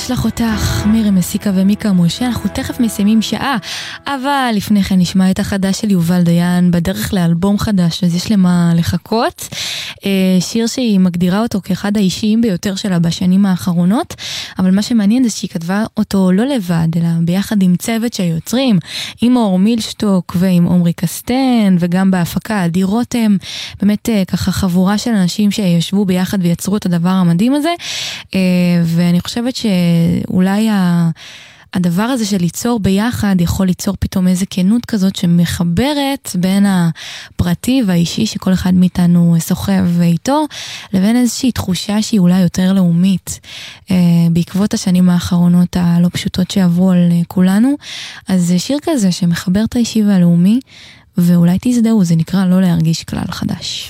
אשלח אותך, מירי מסיקה ומיקה משה. אנחנו תכף מסיימים שעה, אבל לפני כן נשמע את החדש של יובל דיין בדרך לאלבום חדש, אז יש למה לחכות. שיר שהיא מגדירה אותו כאחד האישיים ביותר שלה בשנים האחרונות, אבל מה שמעניין זה שהיא כתבה אותו לא לבד, אלא ביחד עם צוות שיוצרים, עם אור מילשטוק ועם עומרי קסטן, וגם בהפקה עדי רותם, באמת ככה חבורה של אנשים שישבו ביחד ויצרו את הדבר המדהים הזה, ואני חושבת שאולי הדבר הזה של ליצור ביחד יכול ליצור פתאום איזה כנות כזאת שמחברת בין הפרטי והאישי שכל אחד מאיתנו סוחב איתו, לבין איזושהי תחושה שהיא אולי יותר לאומית בעקבות השנים האחרונות הלא פשוטות שעברו על כולנו. אז שיר כזה שמחבר את האישי והלאומי, ואולי תזדהו, זה נקרא לא להרגיש כלל חדש.